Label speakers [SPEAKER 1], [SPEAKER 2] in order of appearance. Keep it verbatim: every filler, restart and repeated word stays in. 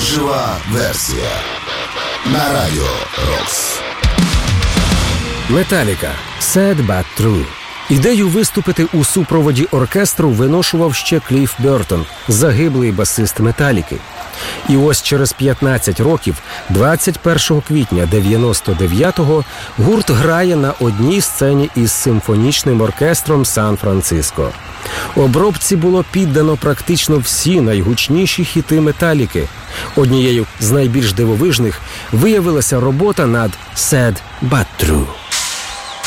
[SPEAKER 1] Жива версія на Радіо Рокс.
[SPEAKER 2] Металіка. Sad But True. Ідею виступити у супроводі оркестру виношував ще Кліф Бертон, загиблий басист Металіки. І ось через п'ятнадцять років, двадцять першого квітня дев'яносто дев'ятого, гурт грає на одній сцені із симфонічним оркестром Сан-Франциско. Обробці було піддано практично всі найгучніші хіти Металіки. Однією з найбільш дивовижних виявилася робота над «Sad But True».